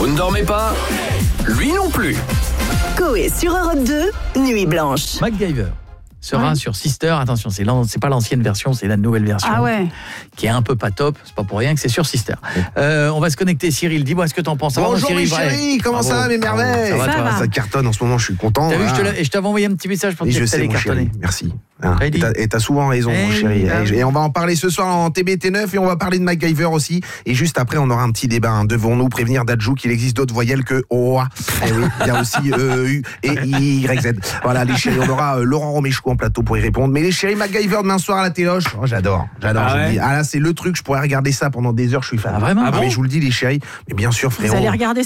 Vous ne dormez pas ? Lui non plus. Coé sur Europe 2, Nuit Blanche. MacGyver sera sur Sister. Attention, c'est pas l'ancienne version, c'est la nouvelle version. Ah ouais. Qui est un peu pas top. C'est pas pour rien que c'est sur Sister. On va se connecter. Cyril, dis-moi ce que t'en penses. Bonjour mes chéris, comment ça va mes merveilles? Ça va, toi? Ça cartonne en ce moment, je suis content. T'as vu, je t'avais envoyé un petit message pour te dire que t'allais cartonner. Merci. Et t'as souvent raison, mon chéri. Et on va en parler ce soir en TBT9 et on va parler de MacGyver aussi. Et juste après, on aura un petit débat. Devons-nous prévenir Dadju qu'il existe d'autres voyelles que OA? Eh oui, il y a aussi U et YZ. Voilà, les chéris, on aura Laurent Roméchou en plateau pour y répondre. Mais les chéris, MacGyver demain soir à la téloche, j'adore. Ah ouais. Là, c'est le truc, je pourrais regarder ça pendant des heures, je suis fan. Ah vraiment? Mais je vous le dis, les chéris, mais bien sûr, frérot. Vous allez regarder